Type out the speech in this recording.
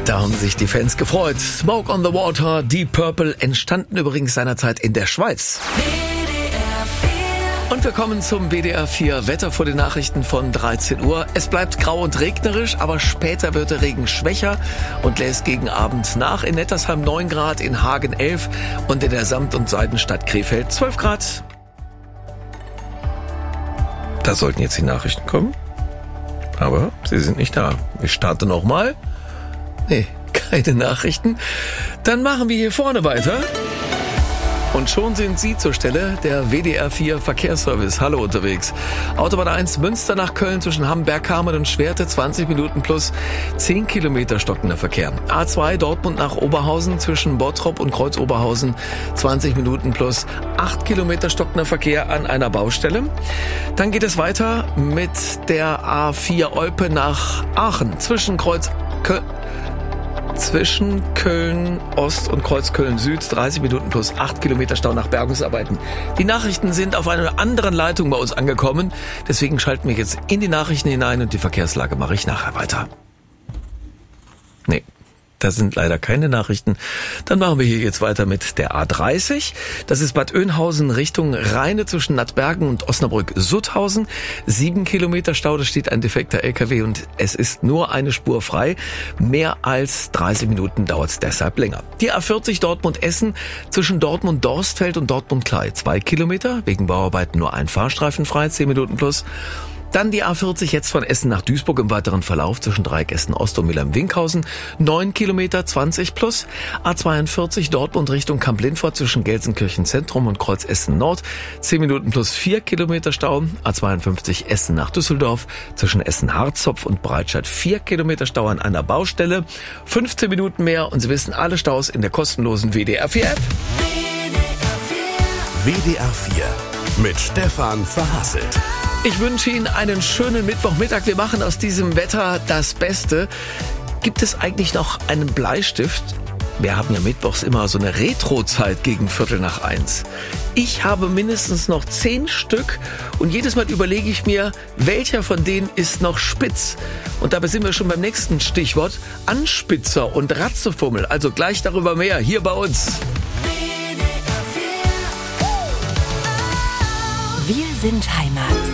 Da haben sich die Fans gefreut. Smoke on the Water, Deep Purple, entstanden übrigens seinerzeit in der Schweiz. Und wir kommen zum WDR 4 Wetter vor den Nachrichten von 13 Uhr. Es bleibt grau und regnerisch, aber später wird der Regen schwächer und lässt gegen Abend nach. In Nettersheim 9 Grad, in Hagen 11 und in der Samt- und Seidenstadt Krefeld 12 Grad. Da sollten jetzt die Nachrichten kommen, aber sie sind nicht da. Ich starte nochmal. Nee, keine Nachrichten. Dann machen wir hier vorne weiter. Und schon sind Sie zur Stelle, der WDR 4 Verkehrsservice. Hallo unterwegs. Autobahn 1 Münster nach Köln zwischen Hamburg-Kamen und Schwerte 20 Minuten plus 10 Kilometer stockender Verkehr. A2 Dortmund nach Oberhausen zwischen Bottrop und Kreuz-Oberhausen 20 Minuten plus 8 Kilometer stockender Verkehr an einer Baustelle. Dann geht es weiter mit der A4 Olpe nach Aachen zwischen Köln Ost und Kreuz Köln Süd 30 Minuten plus 8 Kilometer Stau nach Bergungsarbeiten. Die Nachrichten sind auf einer anderen Leitung bei uns angekommen. Deswegen schalten wir jetzt in die Nachrichten hinein und die Verkehrslage mache ich nachher weiter. Nee, da sind leider keine Nachrichten. Dann machen wir hier jetzt weiter mit der A30. Das ist Bad Oeynhausen Richtung Rheine zwischen Nattbergen und Osnabrück-Sutthausen. 7 Kilometer Stau, da steht ein defekter LKW und es ist nur eine Spur frei. Mehr als 30 Minuten dauert es deshalb länger. Die A40 Dortmund-Essen zwischen Dortmund-Dorstfeld und Dortmund-Klei. 2 Kilometer, wegen Bauarbeiten nur ein Fahrstreifen frei, 10 Minuten plus. Dann die A40 jetzt von Essen nach Duisburg im weiteren Verlauf zwischen Dreieck Essen-Ost und Mülheim-Winkhausen. 9 Kilometer, 20 plus. A42 Dortmund Richtung Kamp-Lindfort zwischen Gelsenkirchen Zentrum und Kreuz Essen Nord. 10 Minuten plus 4 Kilometer Stau. A52 Essen nach Düsseldorf zwischen Essen-Harzopf und Breitscheid 4 Kilometer Stau an einer Baustelle. 15 Minuten mehr und Sie wissen alle Staus in der kostenlosen WDR 4 App. WDR 4 mit Stefan Verhasselt. Ich wünsche Ihnen einen schönen Mittwochmittag. Wir machen aus diesem Wetter das Beste. Gibt es eigentlich noch einen Bleistift? Wir haben ja mittwochs immer so eine Retro-Zeit gegen 1:15. Ich habe mindestens noch 10 Stück und jedes Mal überlege ich mir, welcher von denen ist noch spitz. Und dabei sind wir schon beim nächsten Stichwort. Anspitzer und Ratzefummel. Also gleich darüber mehr hier bei uns. Wir sind Heimat.